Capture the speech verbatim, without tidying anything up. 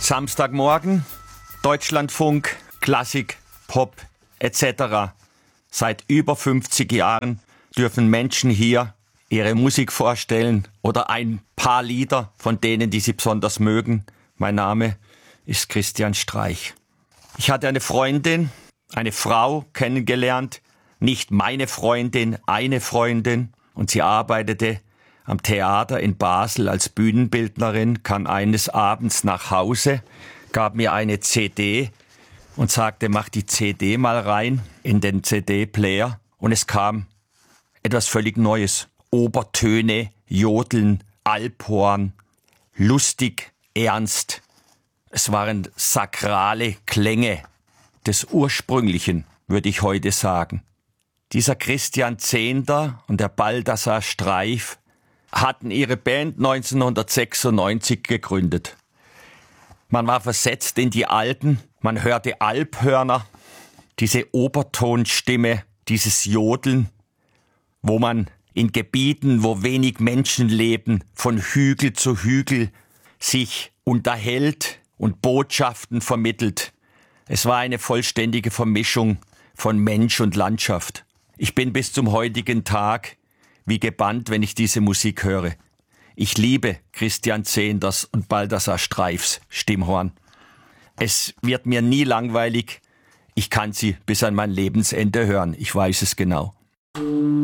Samstagmorgen, Deutschlandfunk, Klassik, Pop et cetera. Seit über fünfzig Jahren dürfen Menschen hier ihre Musik vorstellen oder ein paar Lieder von denen, die sie besonders mögen. Mein Name ist Christian Streich. Ich hatte eine Freundin, eine Frau kennengelernt, nicht meine Freundin, eine Freundin, und sie arbeitete am Theater in Basel als Bühnenbildnerin, kam eines Abends nach Hause, gab mir eine C D und sagte, mach die C D mal rein in den C D-Player. Und es kam etwas völlig Neues. Obertöne, Jodeln, Alphorn, lustig, ernst. Es waren sakrale Klänge des Ursprünglichen, würde ich heute sagen. Dieser Christian Zehnder und der Balthasar Streich hatten ihre Band neunzehnhundertsechsundneunzig gegründet. Man war versetzt in die Alpen, man hörte Alphörner, diese Obertonstimme, dieses Jodeln, wo man in Gebieten, wo wenig Menschen leben, von Hügel zu Hügel sich unterhält und Botschaften vermittelt. Es war eine vollständige Vermischung von Mensch und Landschaft. Ich bin bis zum heutigen Tag wie gebannt, wenn ich diese Musik höre. Ich liebe Christian Zehners und Balthasar Streichs Stimmhorn. Es wird mir nie langweilig. Ich kann sie bis an mein Lebensende hören. Ich weiß es genau.